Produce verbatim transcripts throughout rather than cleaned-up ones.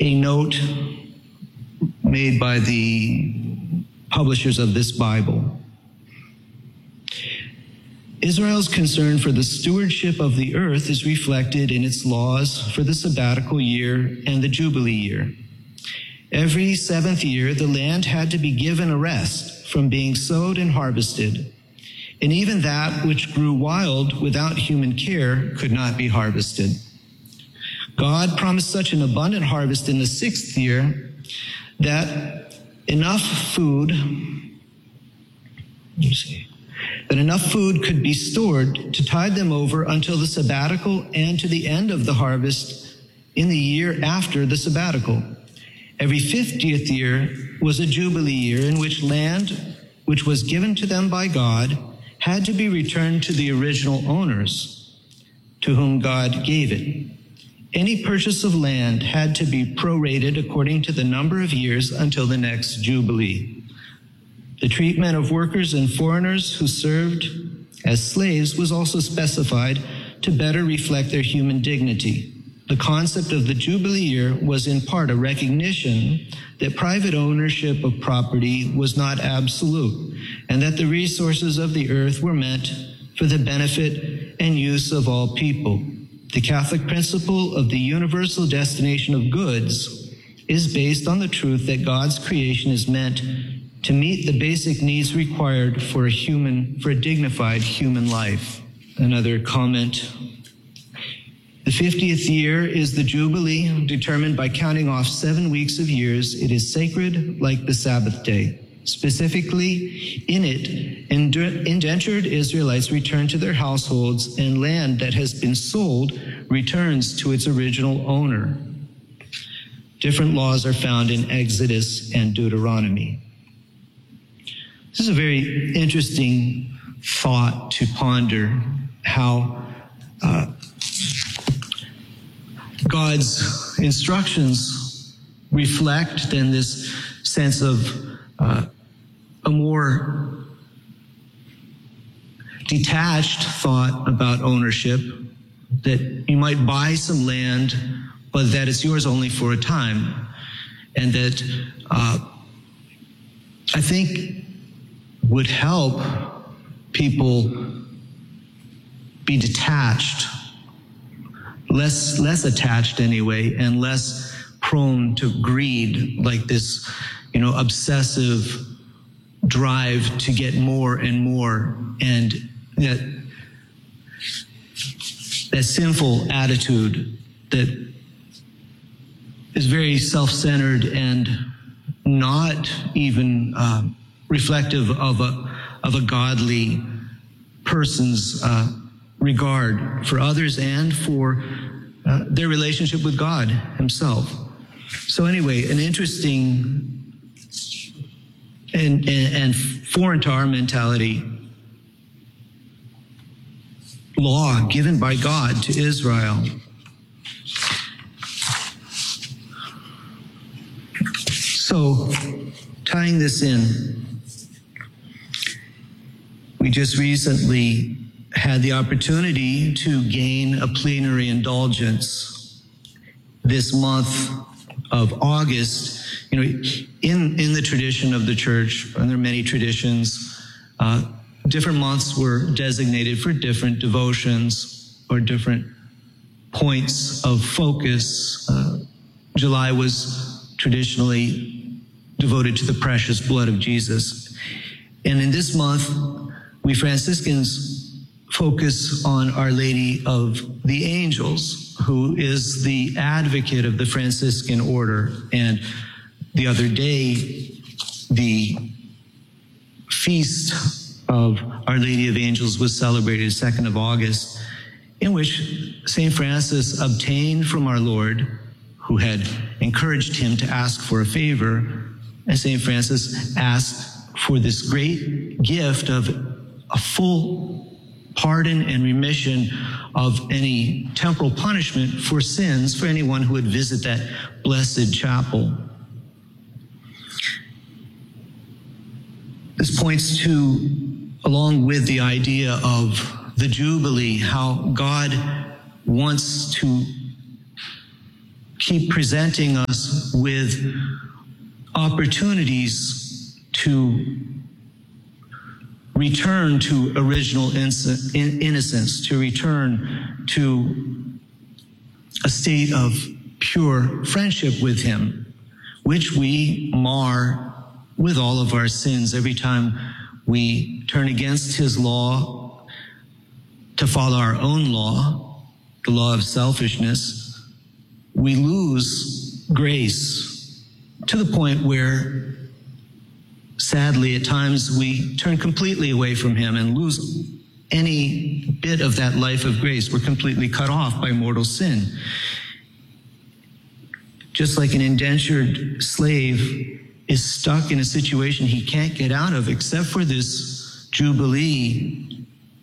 a note made by the publishers of this Bible. Israel's concern for the stewardship of the earth is reflected in its laws for the sabbatical year and the Jubilee year. Every seventh year, the land had to be given a rest from being sowed and harvested, and even that which grew wild without human care could not be harvested. God promised such an abundant harvest in the sixth year that enough food, let me see, that enough food could be stored to tide them over until the sabbatical and to the end of the harvest in the year after the sabbatical. Every fiftieth year was a Jubilee year in which land, which was given to them by God, had to be returned to the original owners to whom God gave it. Any purchase of land had to be prorated according to the number of years until the next Jubilee. The treatment of workers and foreigners who served as slaves was also specified to better reflect their human dignity. The concept of the Jubilee year was in part a recognition that private ownership of property was not absolute, and that the resources of the earth were meant for the benefit and use of all people. The Catholic principle of the universal destination of goods is based on the truth that God's creation is meant to meet the basic needs required for a human, for a dignified human life. Another comment. The fiftieth year is the Jubilee, determined by counting off seven weeks of years. It is sacred like the Sabbath day. Specifically, in it, indentured Israelites return to their households, and land that has been sold returns to its original owner. Different laws are found in Exodus and Deuteronomy. This is a very interesting thought to ponder, how uh, God's instructions reflect then this sense of uh, a more detached thought about ownership, that you might buy some land, but that it's yours only for a time. And that uh, I think would help people be detached, less less attached anyway, and less prone to greed, like this, you know, obsessive drive to get more and more, and that that sinful attitude that is very self-centered and not even uh, reflective of a of a godly person's uh, regard for others and for uh, their relationship with God Himself. So anyway, an interesting and, and, and foreign to our mentality law given by God to Israel. So, tying this in, we just recently had the opportunity to gain a plenary indulgence this month of August. You know, in, in the tradition of the church, and there are many traditions, uh, different months were designated for different devotions or different points of focus. Uh, July was traditionally devoted to the precious blood of Jesus. And in this month, we Franciscans focus on Our Lady of the Angels, who is the advocate of the Franciscan order. And the other day, the feast of Our Lady of Angels was celebrated second of August, in which Saint Francis obtained from our Lord, who had encouraged him to ask for a favor, and Saint Francis asked for this great gift of a full pardon and remission of any temporal punishment for sins for anyone who would visit that blessed chapel. This points to, along with the idea of the Jubilee, how God wants to keep presenting us with opportunities to return to original innocence, to return to a state of pure friendship with him, which we mar with all of our sins every time we turn against his law to follow our own law, the law of selfishness. We lose grace to the point where, sadly, at times we turn completely away from him and lose any bit of that life of grace. We're completely cut off by mortal sin. Just like an indentured slave is stuck in a situation he can't get out of except for this jubilee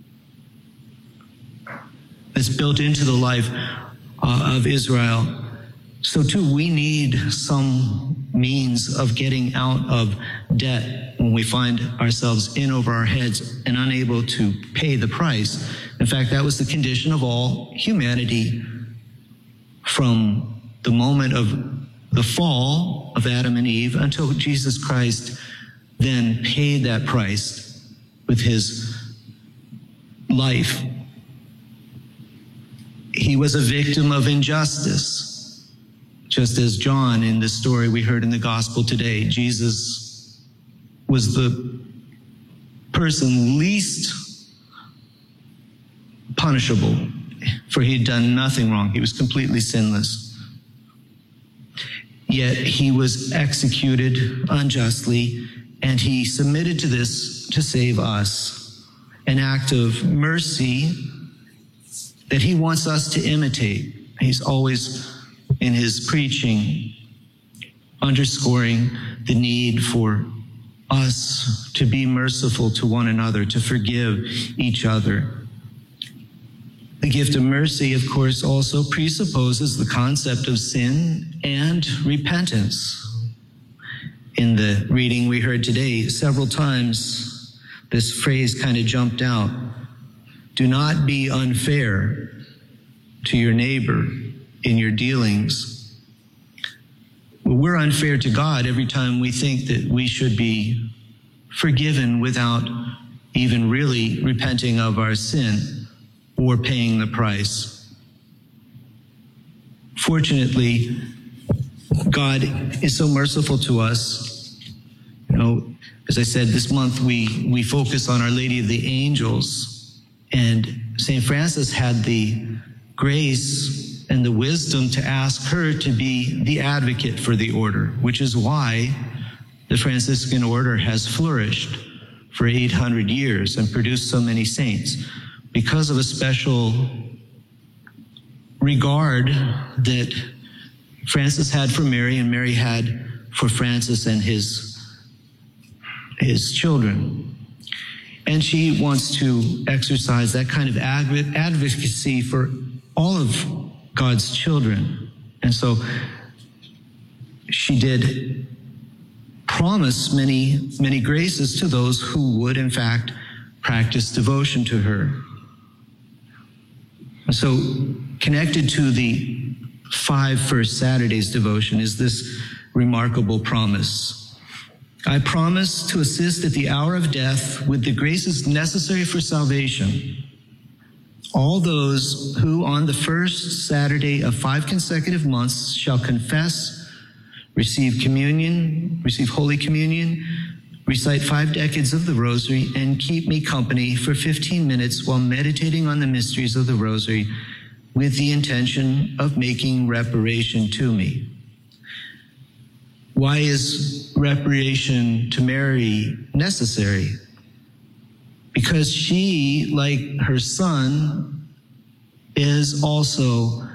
that's built into the life uh, of Israel, so too we need some means of getting out of debt when we find ourselves in over our heads and unable to pay the price. In fact, that was the condition of all humanity from the moment of the fall of Adam and Eve until Jesus Christ then paid that price with his life. He was a victim of injustice. Just as John, in the story we heard in the gospel today, Jesus was the person least punishable, for he had done nothing wrong. He was completely sinless. Yet he was executed unjustly, and he submitted to this to save us, an act of mercy that he wants us to imitate. He's always, in his preaching, underscoring the need for us to be merciful to one another, to forgive each other. The gift of mercy, of course, also presupposes the concept of sin and repentance. In the reading we heard today, several times this phrase kind of jumped out. Do not be unfair to your neighbor in your dealings. Well, we're unfair to God every time we think that we should be forgiven without even really repenting of our sin or paying the price. Fortunately, God is so merciful to us. You know, as I said, this month we, we focus on Our Lady of the Angels, and Saint Francis had the grace and the wisdom to ask her to be the advocate for the order, which is why the Franciscan order has flourished for eight hundred years and produced so many saints, because of a special regard that Francis had for Mary and Mary had for Francis and his, his children. And she wants to exercise that kind of advocacy for all of God's children. And so she did promise many, many graces to those who would, in fact, practice devotion to her. So connected to the five First Saturdays devotion is this remarkable promise. I promise to assist at the hour of death with the graces necessary for salvation all those who on the first Saturday of five consecutive months shall confess, receive communion, receive Holy Communion, recite five decades of the Rosary, and keep me company for fifteen minutes while meditating on the mysteries of the Rosary with the intention of making reparation to me. Why is reparation to Mary necessary? Because she, like her son, is also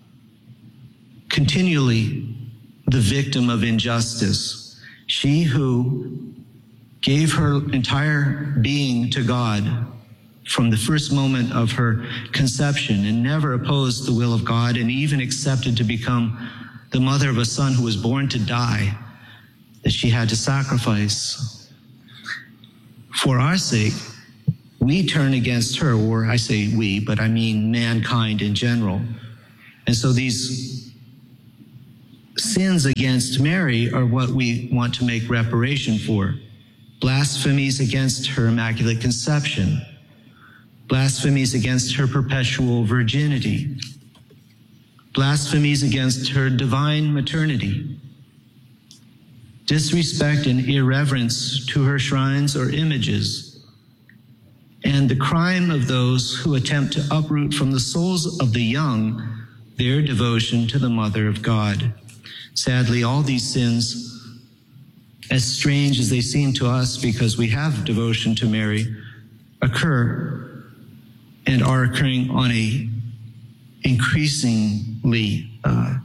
continually the victim of injustice. She who gave her entire being to God from the first moment of her conception and never opposed the will of God, and even accepted to become the mother of a son who was born to die, that she had to sacrifice. For our sake, we turn against her, or I say we, but I mean mankind in general. And so these sins against Mary are what we want to make reparation for. Blasphemies against her Immaculate Conception, blasphemies against her perpetual virginity, blasphemies against her divine maternity, disrespect and irreverence to her shrines or images, and the crime of those who attempt to uproot from the souls of the young their devotion to the Mother of God. Sadly, all these sins, as strange as they seem to us because we have devotion to Mary, occur and are occurring on a increasingly, uh,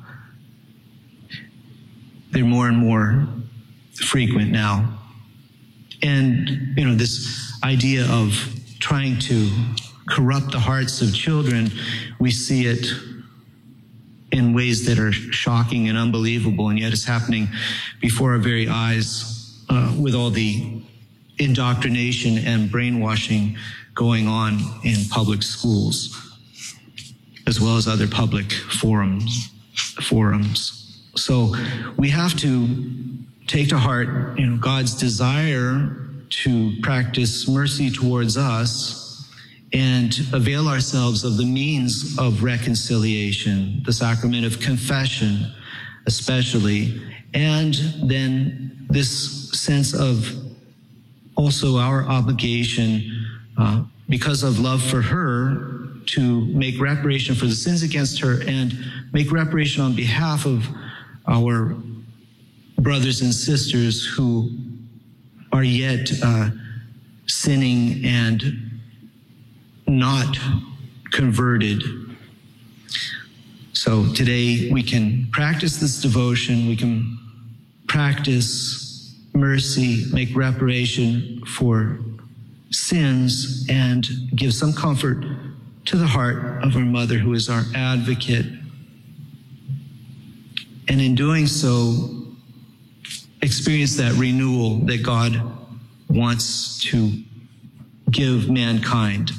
they're more and more frequent now. And, you know, this idea of trying to corrupt the hearts of children, we see it in ways that are shocking and unbelievable, and yet it's happening before our very eyes uh, with all the indoctrination and brainwashing going on in public schools, as well as other public forums. forums. So we have to take to heart, you know, God's desire to practice mercy towards us and avail ourselves of the means of reconciliation, the sacrament of confession especially, and then this sense of also our obligation, uh, because of love for her, to make reparation for the sins against her and make reparation on behalf of our brothers and sisters who are yet uh, sinning and not converted. So today we can practice this devotion, we can practice mercy, make reparation for sins, and give some comfort to the heart of our Mother, who is our advocate. And in doing so, experience that renewal that God wants to give mankind.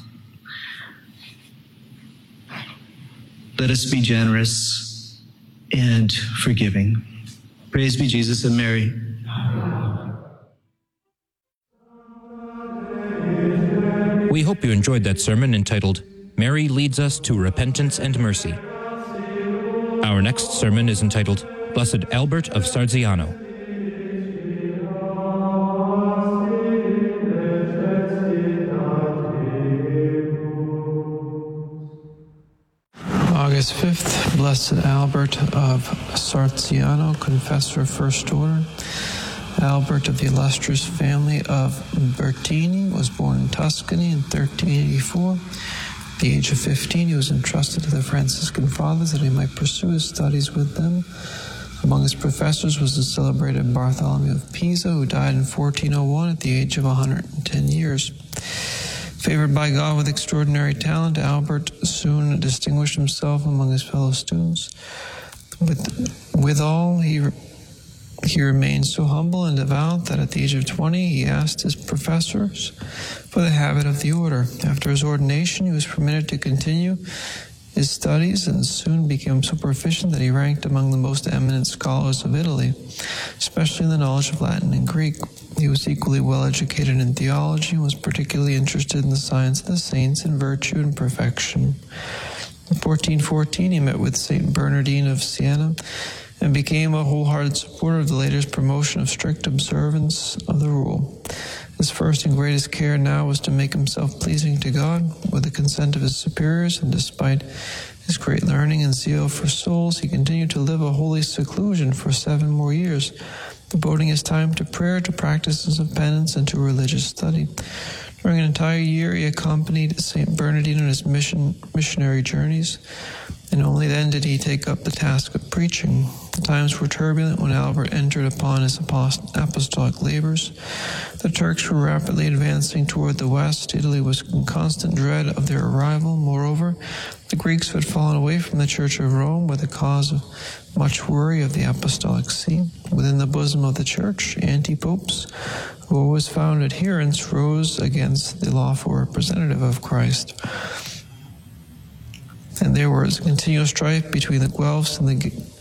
Let us be generous and forgiving. Praise be Jesus and Mary. We hope you enjoyed that sermon entitled, Mary Leads Us to Repentance and Mercy. Our next sermon is entitled, Blessed Albert of Sarziano. August fifth, Blessed Albert of Sarziano, Confessor First Order. Albert of the illustrious family of Bertini was born in Tuscany in thirteen eighty-four. At the age of fifteen, he was entrusted to the Franciscan Fathers that he might pursue his studies with them. Among his professors was the celebrated Bartholomew of Pisa, who died in fourteen oh one at the age of one hundred ten years. Favored by God with extraordinary talent, Albert soon distinguished himself among his fellow students. With, withal, he, he remained so humble and devout that at the age of twenty, he asked his professors for the habit of the order. After his ordination, he was permitted to continue his studies and soon became so proficient that he ranked among the most eminent scholars of Italy, especially in the knowledge of Latin and Greek. He was equally well educated in theology and was particularly interested in the science of the saints and virtue and perfection. In fourteen fourteen, he met with Saint Bernardine of Siena and became a wholehearted supporter of the later's promotion of strict observance of the rule. His first and greatest care now was to make himself pleasing to God with the consent of his superiors, and despite his great learning and zeal for souls, he continued to live a holy seclusion for seven more years, devoting his time to prayer, to practices of penance, and to religious study. During an entire year, he accompanied Saint Bernardine on his mission, missionary journeys, and only then did he take up the task of preaching. The times were turbulent when Albert entered upon his apostolic labors. The Turks were rapidly advancing toward the west. Italy was in constant dread of their arrival. Moreover, the Greeks who had fallen away from the Church of Rome were the cause of much worry of the Apostolic See. Within the bosom of the Church, anti-popes, who always found adherents, rose against the lawful representative of Christ. And there was a continual strife between the Guelphs and the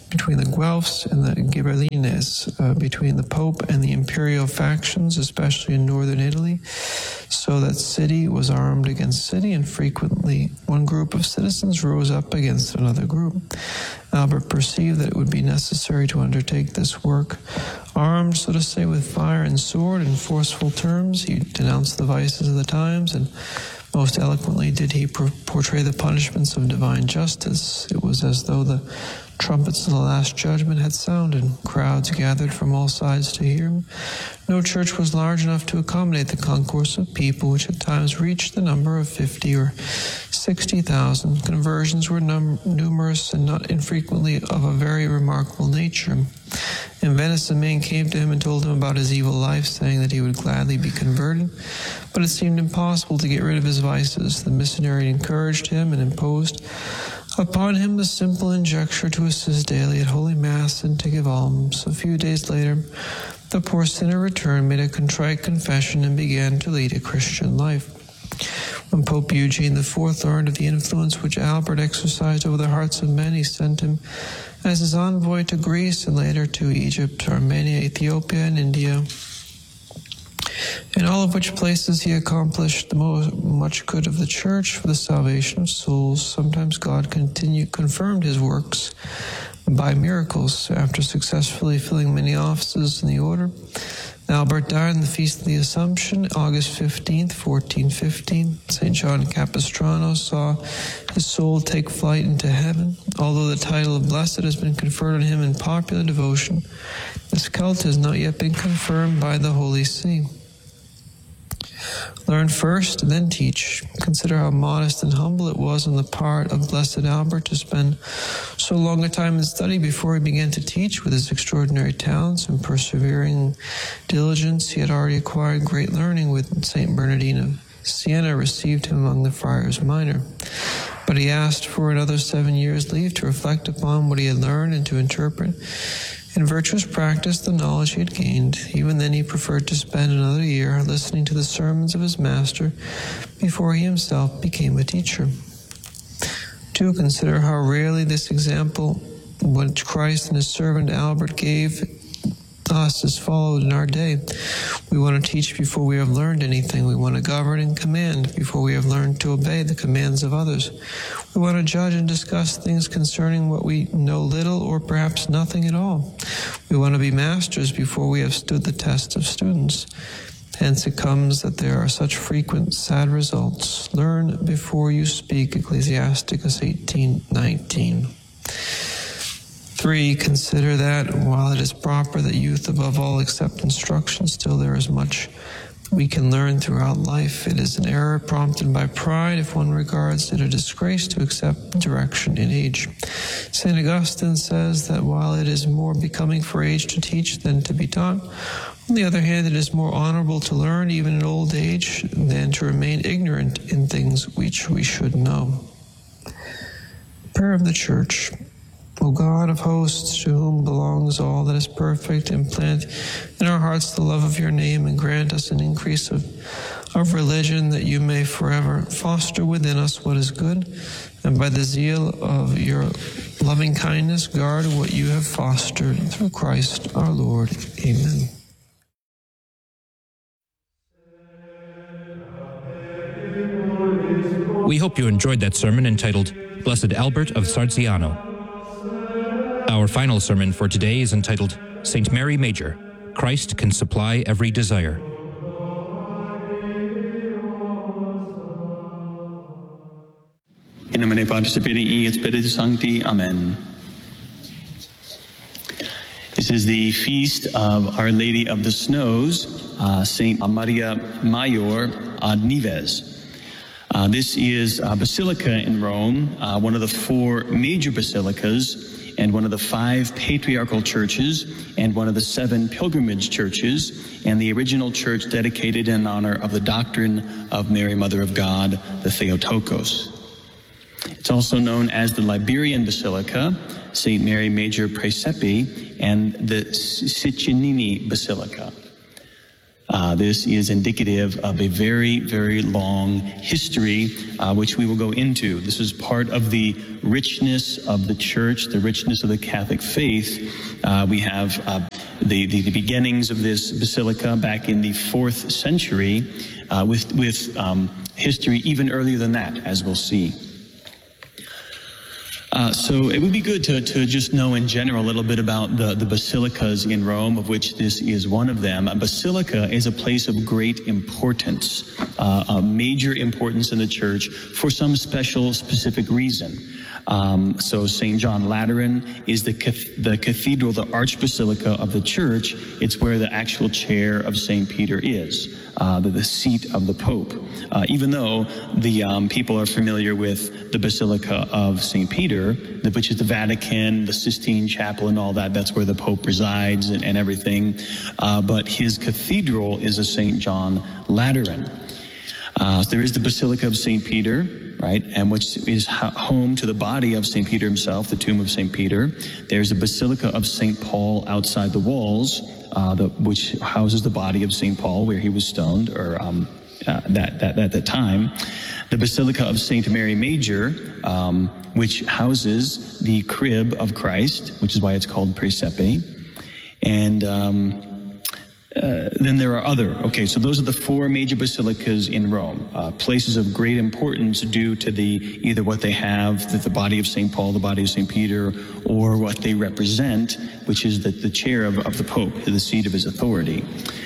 between the Guelphs and the Ghibellines, uh, between the Pope and the imperial factions, especially in northern Italy, so that city was armed against city, and frequently one group of citizens rose up against another group. Albert perceived that it would be necessary to undertake this work. Armed, so to say, with fire and sword in forceful terms, he denounced the vices of the times, and most eloquently did he portray the punishments of divine justice. It was as though the trumpets of the Last Judgment had sounded. Crowds gathered from all sides to hear him. No church was large enough to accommodate the concourse of people, which at times reached the number of fifty or sixty thousand. Conversions were num- numerous and not infrequently of a very remarkable nature. In Venice, a man came to him and told him about his evil life, saying that he would gladly be converted, but it seemed impossible to get rid of his vices. The missionary encouraged him and imposed upon him the simple injuncture to assist daily at Holy Mass and to give alms. A few days later, the poor sinner returned, made a contrite confession, and began to lead a Christian life. When Pope Eugene the Fourth learned of the influence which Albert exercised over the hearts of men, he sent him as his envoy to Greece and later to Egypt, Armenia, Ethiopia, and India, in all of which places he accomplished the most, much good of the Church for the salvation of souls. Sometimes God continued, confirmed his works by miracles after successfully filling many offices in the order. Albert died on the Feast of the Assumption, August fifteenth, fourteen fifteen. Saint John Capistrano saw his soul take flight into heaven. Although the title of blessed has been conferred on him in popular devotion, this cult has not yet been confirmed by the Holy See. Learn first, then teach. Consider how modest and humble it was on the part of Blessed Albert to spend so long a time in study before he began to teach. With his extraordinary talents and persevering diligence, he had already acquired great learning. With Saint Bernardine of Siena received him among the friars minor. But he asked for another seven years' leave to reflect upon what he had learned and to interpret in virtuous practice the knowledge he had gained. Even then he preferred to spend another year listening to the sermons of his master before he himself became a teacher. To consider how rarely this example, which Christ and his servant Albert gave us, is followed in our day. We want to teach before we have learned anything. We want to govern and command before we have learned to obey the commands of others. We want to judge and discuss things concerning what we know little or perhaps nothing at all. We want to be masters before we have stood the test of students. Hence it comes that there are such frequent sad results. Learn before you speak, Ecclesiasticus eighteen nineteen. Three, consider that while it is proper that youth above all accept instruction, still there is much we can learn throughout life. It is an error prompted by pride if one regards it a disgrace to accept direction in age. Saint Augustine says that while it is more becoming for age to teach than to be taught, on the other hand, it is more honorable to learn even in old age than to remain ignorant in things which we should know. Prayer of the Church. O God of hosts, to whom belongs all that is perfect, implant in our hearts the love of your name and grant us an increase of, of religion, that you may forever foster within us what is good, and by the zeal of your loving kindness guard what you have fostered through Christ our Lord. Amen. We hope you enjoyed that sermon entitled Blessed Albert of Sarziano. Our final sermon for today is entitled Saint Mary Major, Christ Can Supply Every Desire. In nomine Patris et Filii et Spiritus Sancti. Amen. This is the feast of Our Lady of the Snows, uh, Saint Maria Major ad Nives. Uh, this is a basilica in Rome, uh, one of the four major basilicas, and one of the five patriarchal churches, and one of the seven pilgrimage churches, and the original church dedicated in honor of the doctrine of Mary, Mother of God, the Theotokos. It's also known as the Liberian Basilica, Saint Mary Major Praesepe, and the Siccinini Basilica. Uh, this is indicative of a very, very long history, uh, which we will go into. This is part of the richness of the church, the richness of the Catholic faith. Uh, we have uh, the, the, the beginnings of this basilica back in the fourth century, uh, with, with um, history even earlier than that, as we'll see. Uh, so it would be good to, to just know in general a little bit about the, the basilicas in Rome, of which this is one of them. A basilica is a place of great importance, uh, a major importance in the church for some special, specific reason. Um, so Saint John Lateran is the the cathedral, the archbasilica of the church. It's where the actual chair of Saint Peter is, uh, the, the seat of the Pope. Uh, even though the um, people are familiar with the Basilica of Saint Peter, which is the Vatican, the Sistine Chapel, and all that. That's where the Pope resides and, and everything. Uh, but his cathedral is a Saint John Lateran. Uh, so there is the Basilica of Saint Peter, right, and which is home to the body of Saint Peter himself, the tomb of Saint Peter. There's a Basilica of Saint Paul outside the walls, uh, the, which houses the body of Saint Paul, where he was stoned, or um, uh, that, that, at that time. The Basilica of Saint Mary Major, um, which houses the crib of Christ, which is why it's called Praesepe. And um, Uh, then there are other. Okay, so those are the four major basilicas in Rome, uh, places of great importance due to the either what they have, the, the body of Saint Paul, the body of Saint Peter, or what they represent, which is the, the chair of, of the Pope, the seat of his authority.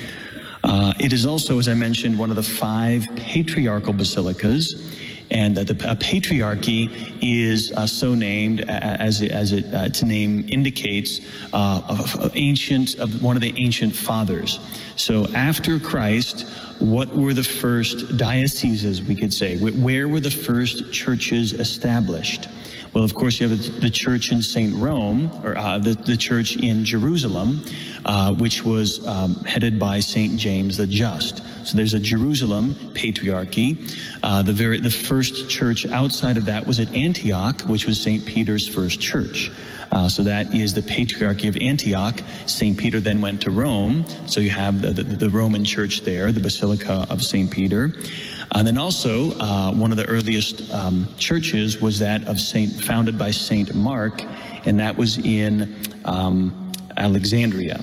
Uh, it is also, as I mentioned, one of the five patriarchal basilicas, and that the a patriarchy is uh, so named as it, as it, uh, its name indicates, uh, of, of ancient of one of the ancient fathers. So after Christ, what were the first dioceses, we could say? Where were the first churches established? Well, of course, you have the church in Saint Rome, or uh, the, the church in Jerusalem, uh, which was um, headed by Saint James the Just. So there's a Jerusalem patriarchy. Uh, the very the first church outside of that was at Antioch, which was Saint Peter's first church. Uh, so that is the Patriarchy of Antioch. Saint Peter then went to Rome. So you have the, the, the Roman church there, the Basilica of Saint Peter. And then also, uh, one of the earliest um, churches was that of Saint, founded by Saint Mark, and that was in um, Alexandria.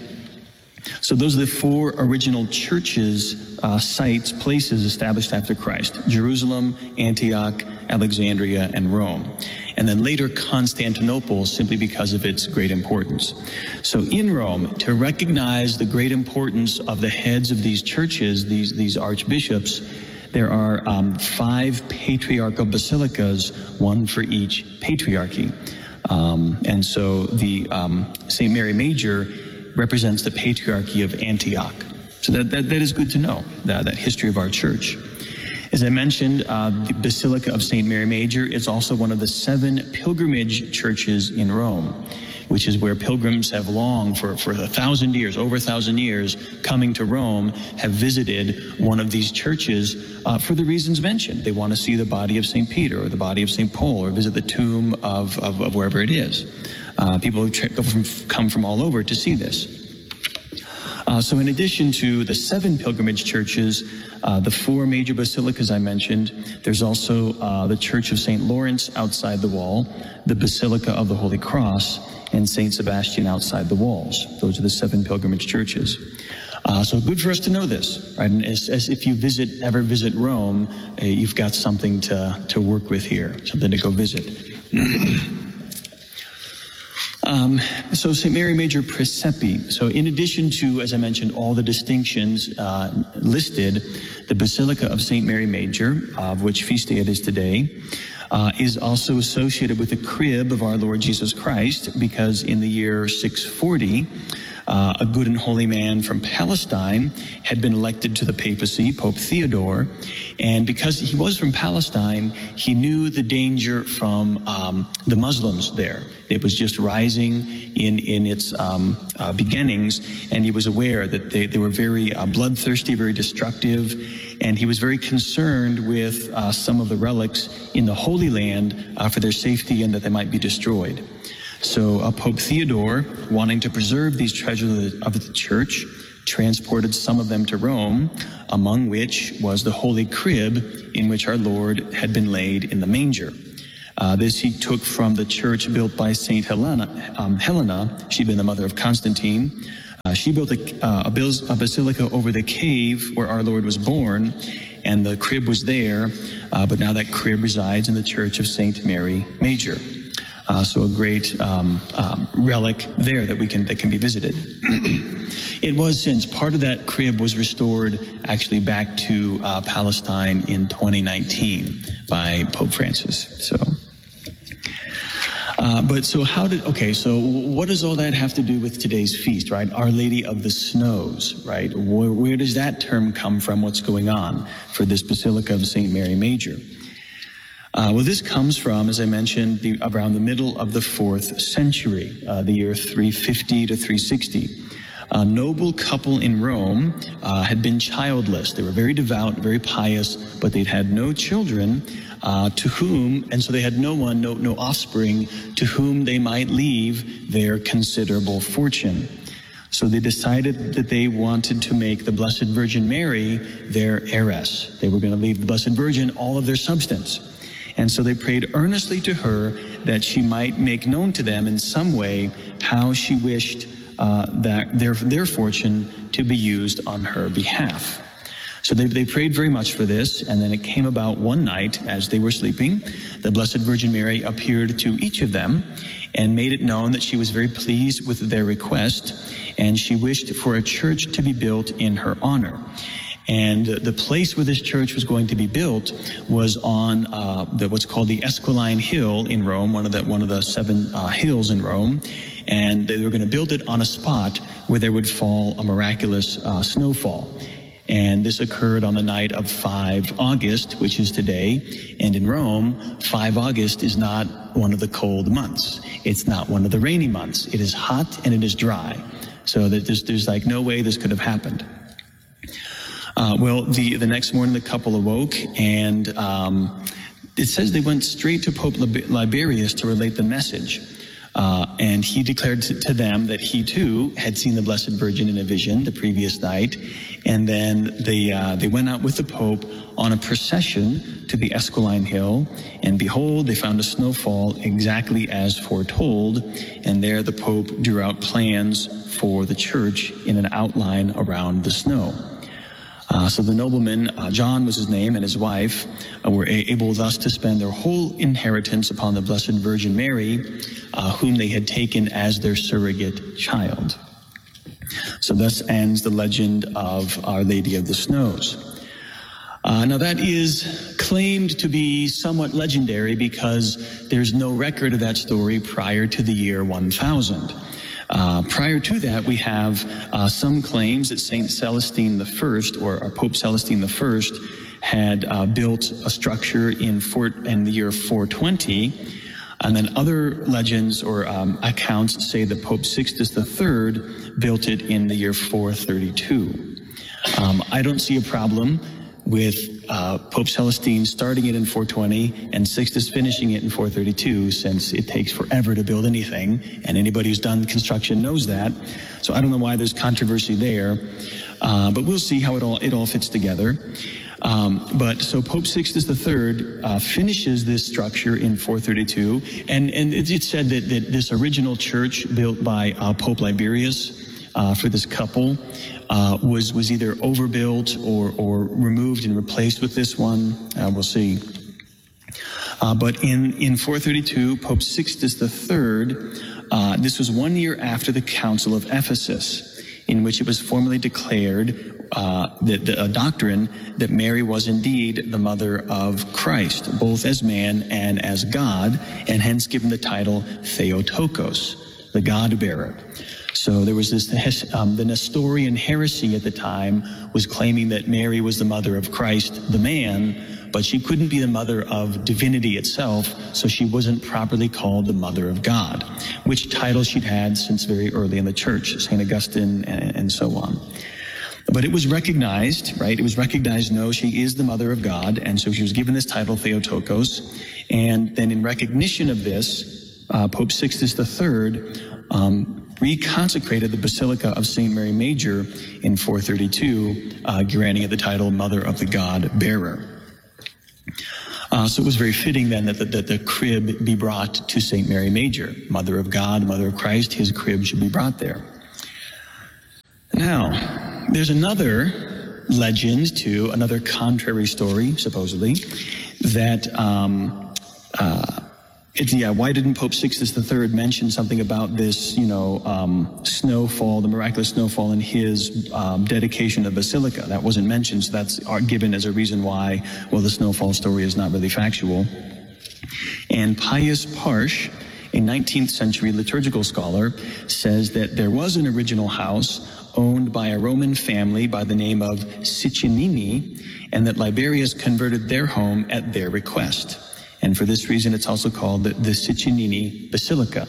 So those are the four original churches, uh, sites, places established after Christ: Jerusalem, Antioch, Alexandria, and Rome. And then later Constantinople, simply because of its great importance. So in Rome, to recognize the great importance of the heads of these churches, these, these archbishops, there are um, five patriarchal basilicas, one for each patriarchy. Um, and so the um, Saint Mary Major represents the Patriarchy of Antioch. So that, that, that is good to know, that, that history of our church. As I mentioned, uh, the Basilica of Saint Mary Major is also one of the seven pilgrimage churches in Rome, which is where pilgrims have long, for, for a thousand years, over a thousand years, coming to Rome, have visited one of these churches uh, for the reasons mentioned. They want to see the body of Saint Peter or the body of Saint Paul, or visit the tomb of, of, of wherever it is. Uh, people have come from all over to see this. Uh, so in addition to the seven pilgrimage churches, uh, the four major basilicas I mentioned, there's also uh, the Church of Saint Lawrence outside the wall, the Basilica of the Holy Cross, and Saint Sebastian outside the walls. Those are the seven pilgrimage churches. Uh, so good for us to know this, right? And as, as if you visit, ever visit Rome, uh, you've got something to, to work with here, something to go visit. Um, so Saint Mary Major Praesepe. So in addition to, as I mentioned, all the distinctions uh, listed, the Basilica of Saint Mary Major, uh, of which feast day it is today, uh, is also associated with the crib of our Lord Jesus Christ, because in the year six forty, uh, a good and holy man from Palestine had been elected to the papacy, Pope Theodore, and because he was from Palestine, he knew the danger from um, the Muslims there. It was just rising in, in its um, uh, beginnings, and he was aware that they, they were very uh, bloodthirsty, very destructive, and he was very concerned with uh, some of the relics in the Holy Land uh, for their safety and that they might be destroyed. So uh, Pope Theodore, wanting to preserve these treasures of the, of the church, transported some of them to Rome, among which was the holy crib in which our Lord had been laid in the manger. Uh, this he took from the church built by Saint Helena. Um, Helena, she'd been the mother of Constantine. Uh, she built a, uh, a, bil- a basilica over the cave where our Lord was born, and the crib was there, uh, but now that crib resides in the church of Saint Mary Major. Uh, so a great um, um, relic there that we can that can be visited. It was since part of that crib was restored actually back to uh, Palestine in twenty nineteen by Pope Francis. So. Uh, but so how did, okay, so what does all that have to do with today's feast, right? Our Lady of the Snows, right? Where, where does that term come from? What's going on for this Basilica of Saint Mary Major? Uh, well, this comes from, as I mentioned, the, around the middle of the fourth century, uh, the year three fifty to three sixty. A noble couple in Rome uh, had been childless. They were very devout, very pious, but they'd had no children. Uh, to whom, and so they had no one, no, no offspring, to whom they might leave their considerable fortune. So they decided that they wanted to make the Blessed Virgin Mary their heiress. They were going to leave the Blessed Virgin all of their substance. And so they prayed earnestly to her that she might make known to them in some way how she wished uh, that their, their fortune to be used on her behalf. So they, they prayed very much for this, and then it came about one night as they were sleeping, the Blessed Virgin Mary appeared to each of them and made it known that she was very pleased with their request, and she wished for a church to be built in her honor. And the place where this church was going to be built was on uh, the, what's called the Esquiline Hill in Rome, one of the one of the seven uh, hills in Rome, and they were going to build it on a spot where there would fall a miraculous uh, snowfall. And this occurred on the night of five August, which is today. And in Rome, five August is not one of the cold months. It's not one of the rainy months. It is hot and it is dry. So that there's, there's like no way this could have happened. Uh, well, the, the next morning the couple awoke, and um, it says they went straight to Pope Liberius to relate the message. Uh, and he declared to, to them that he too had seen the Blessed Virgin in a vision the previous night. And then they, uh, they went out with the Pope on a procession to the Esquiline Hill. And behold, they found a snowfall exactly as foretold. And there the Pope drew out plans for the church in an outline around the snow. Uh, so the nobleman, uh, John was his name, and his wife uh, were a- able thus to spend their whole inheritance upon the Blessed Virgin Mary, uh, whom they had taken as their surrogate child. So thus ends the legend of Our Lady of the Snows. Uh, now that is claimed to be somewhat legendary because there's no record of that story prior to the year one thousand. Uh, prior to that, we have uh, some claims that Saint Celestine the First, or, or Pope Celestine the First, had uh, built a structure in, Fort, in the year four twenty, and then other legends or um, accounts say that Pope Sixtus the Third built it in the year four thirty-two. Um, I don't see a problem with uh, Pope Celestine starting it in four twenty and Sixtus finishing it in four thirty-two, since it takes forever to build anything, and anybody who's done construction knows that. So I don't know why there's controversy there, uh, but we'll see how it all it all fits together. Um, but so Pope Sixtus the Third uh, finishes this structure in four thirty-two, and and it's it said that, that this original church built by uh, Pope Liberius uh, for this couple Uh, was was either overbuilt or or removed and replaced with this one. Uh, we'll see. Uh, but in in four thirty-two, Pope Sixtus the Third, uh, this was one year after the Council of Ephesus, in which it was formally declared uh, that the, a doctrine that Mary was indeed the mother of Christ, both as man and as God, and hence given the title Theotokos, the God-bearer. So there was this, um, the Nestorian heresy at the time was claiming that Mary was the mother of Christ, the man, but she couldn't be the mother of divinity itself, so she wasn't properly called the mother of God, which title she'd had since very early in the church, Saint Augustine and, and so on. But it was recognized, right? It was recognized, no, she is the mother of God, and so she was given this title, Theotokos, and then in recognition of this, uh, Pope Sixtus the Third um, reconsecrated the Basilica of Saint Mary Major in four thirty-two, uh, granting it the title Mother of the God-Bearer. Uh, so it was very fitting then that the, that the crib be brought to Saint Mary Major, Mother of God, Mother of Christ. His crib should be brought there. Now, there's another legend too, another contrary story, supposedly, that um, uh, it's, yeah, why didn't Pope Sixtus the Third mention something about this, you know, um, snowfall, the miraculous snowfall in his um, dedication of Basilica? That wasn't mentioned, so that's given as a reason why, well, the snowfall story is not really factual. And Pius Parsch, a nineteenth century liturgical scholar, says that there was an original house owned by a Roman family by the name of Ciccinini, and that Liberius converted their home at their request. And for this reason, it's also called the, the Ciccinini Basilica.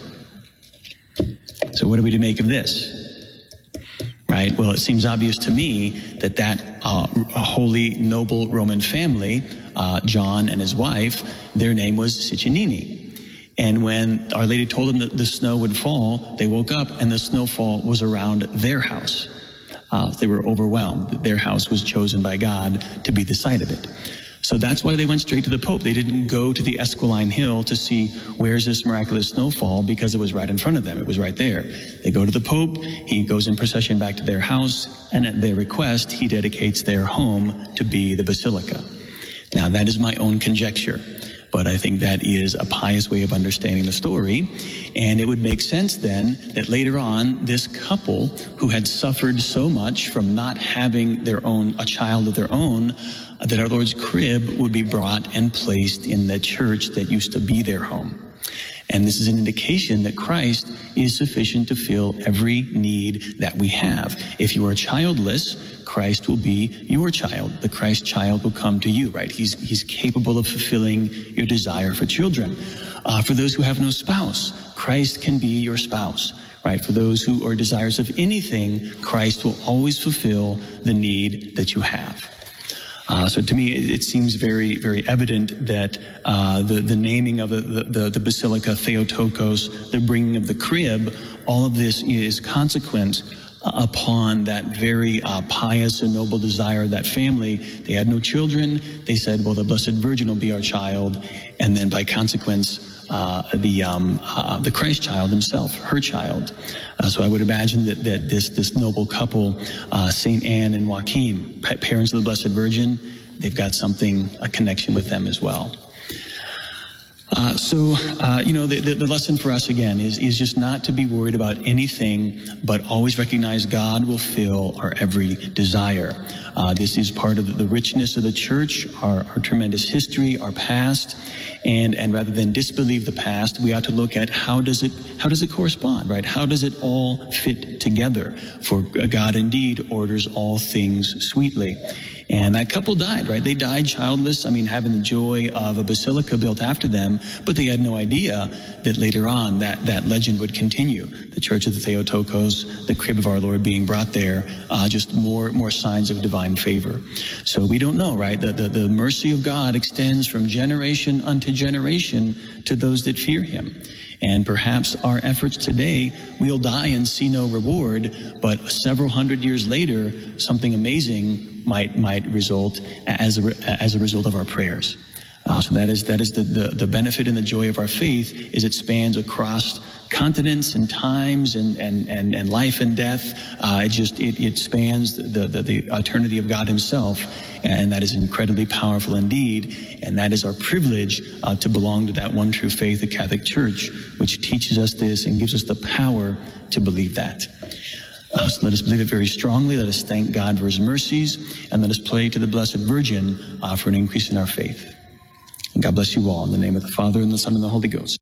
So what are we to make of this? Right? Well, it seems obvious to me that that uh, holy, noble Roman family, uh, John and his wife, their name was Ciccinini. And when Our Lady told them that the snow would fall, they woke up and the snowfall was around their house. Uh, they were overwhelmed. Their house was chosen by God to be the site of it. So that's why they went straight to the Pope. They didn't go to the Esquiline Hill to see where's this miraculous snowfall, because it was right in front of them. It was right there. They go to the Pope. He goes in procession back to their house, and at their request, he dedicates their home to be the Basilica. Now, that is my own conjecture, but I think that is a pious way of understanding the story. And it would make sense then that later on, this couple who had suffered so much from not having their own, a child of their own, that our Lord's crib would be brought and placed in the church that used to be their home. And this is an indication that Christ is sufficient to fill every need that we have. If you are childless, Christ will be your child. The Christ child will come to you, right? He's, he's capable of fulfilling your desire for children. Uh, for those who have no spouse, Christ can be your spouse, right? For those who are desirous of anything, Christ will always fulfill the need that you have. Uh, so to me, it, it seems very, very evident that uh, the, the naming of the, the, the Basilica Theotokos, the bringing of the crib, all of this is consequent uh, upon that very uh, pious and noble desire of that family. They had no children. They said, well, the Blessed Virgin will be our child. And then by consequence, Uh, the um, uh, the Christ child himself, her child. Uh, so I would imagine that, that this this noble couple, uh, Saint Anne and Joachim, parents of the Blessed Virgin, they've got something, a connection with them as well. Uh, so, uh, you know, the, the, the lesson for us, again, is, is just not to be worried about anything, but always recognize God will fill our every desire. Uh, this is part of the richness of the church, our, our tremendous history, our past, and, and rather than disbelieve the past, we ought to look at how does it, how does it correspond, right? How does it all fit together? For God indeed orders all things sweetly. And that couple died, right? They died childless, I mean, having the joy of a basilica built after them, but they had no idea that later on that, that legend would continue. The Church of the Theotokos, the crib of our Lord being brought there, uh, just more, more signs of divine favor. So we don't know, right? The, the, the mercy of God extends from generation unto generation to those that fear him. And perhaps our efforts today, we'll die and see no reward, but several hundred years later, something amazing might might result as a, as a result of our prayers. Uh, so that is that is the, the, the benefit and the joy of our faith, is it spans across continents and times and, and, and, and life and death. Uh, it just it, it spans the, the, the eternity of God himself, and that is incredibly powerful indeed. And that is our privilege uh, to belong to that one true faith, the Catholic Church, which teaches us this and gives us the power to believe that. Uh, so let us believe it very strongly. Let us thank God for his mercies, and let us pray to the Blessed Virgin uh, for an increase in our faith. And God bless you all, in the name of the Father, and the Son, and the Holy Ghost.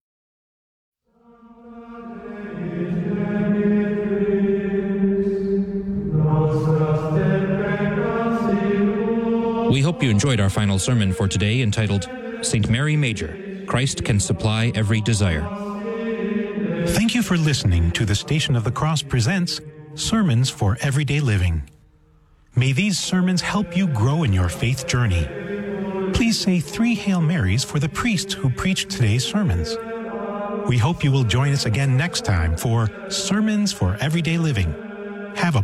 We hope you enjoyed our final sermon for today, entitled Saint Mary Major, Christ Can Supply Every Desire. Thank you for listening to the Station of the Cross presents Sermons for Everyday Living. May these sermons help you grow in your faith journey. Please say three Hail Marys for the priest who preached today's sermons. We hope you will join us again next time for Sermons for Everyday Living. Have a